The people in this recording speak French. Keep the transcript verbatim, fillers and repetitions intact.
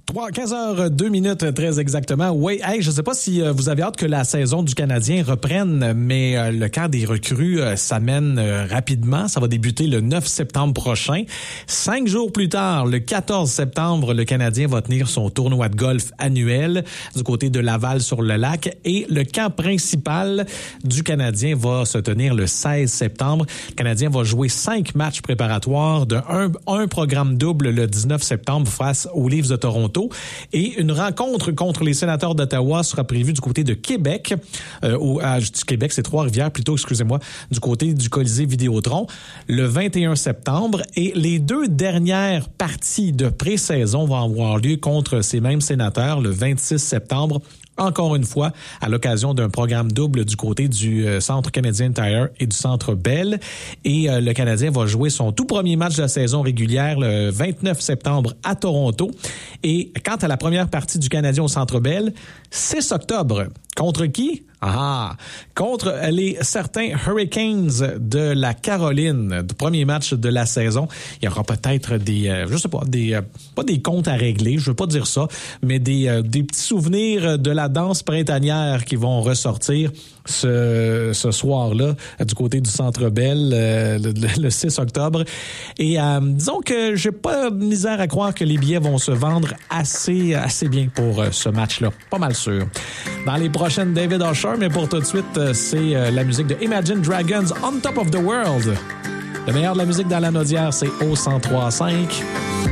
quinze heures deux minutes, très exactement. Oui, hey, je ne sais pas si euh, vous avez hâte que la saison du Canadien reprenne, mais euh, le camp des recrues euh, s'amène euh, rapidement. Ça va débuter le neuf septembre prochain. Cinq jours plus tard, le quatorze septembre, le Canadien va tenir son tournoi de golf annuel du côté de Laval sur le lac et le camp principal du Canadien va se tenir le seize septembre. Le Canadien va jouer cinq matchs préparatoires de un, un programme double le dix-neuf septembre face aux Leafs de Toronto. Et une rencontre contre les Sénateurs d'Ottawa sera prévue du côté de Québec. Euh, au, ah, je dis Québec, c'est Trois-Rivières plutôt, excusez-moi, du côté du Colisée Vidéotron, le vingt et un septembre. Et les deux dernières parties de pré-saison vont avoir lieu contre ces mêmes Sénateurs le vingt-six septembre. Encore une fois, à l'occasion d'un programme double du côté du euh, Centre Canadien Tire et du Centre Bell. Et euh, le Canadien va jouer son tout premier match de la saison régulière le vingt-neuf septembre à Toronto. Et quant à la première partie du Canadien au Centre Bell, six octobre. Contre qui? Ah, contre les certains Hurricanes de la Caroline, du premier match de la saison. Il y aura peut-être des, euh, je sais pas, des, euh, pas des comptes à régler, je veux pas dire ça, mais des, euh, des petits souvenirs de la danse printanière qui vont ressortir ce, ce soir-là du côté du Centre Bell, euh, le, le six octobre. Et euh, disons que j'ai pas de misère à croire que les billets vont se vendre assez, assez bien pour euh, ce match-là. Pas mal sûr. Dans les prochaines, David Usher, mais pour tout de suite, c'est euh, la musique de Imagine Dragons, On Top of the World. Le meilleur de la musique dans la Naudière, c'est au cent trois cinq.